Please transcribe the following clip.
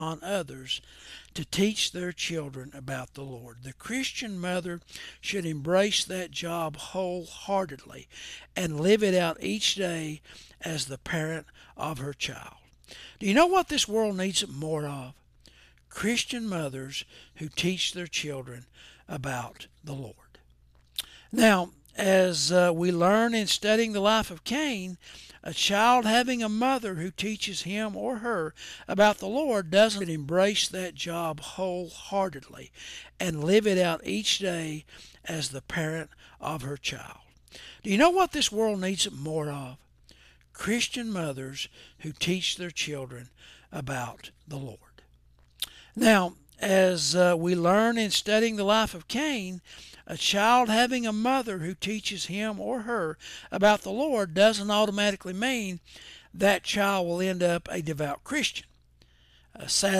on others to teach their children about the Lord. The Christian mother should embrace that job wholeheartedly and live it out each day as the parent of her child. Do you know what this world needs more of? Christian mothers who teach their children about the Lord. Now, as we learn in studying the life of Cain, a child having a mother who teaches him or her about the Lord doesn't embrace that job wholeheartedly and live it out each day as the parent of her child. Do you know what this world needs more of? Christian mothers who teach their children about the Lord. Now, as we learn in studying the life of Cain, a child having a mother who teaches him or her about the Lord doesn't automatically mean that child will end up a devout Christian. Sadly,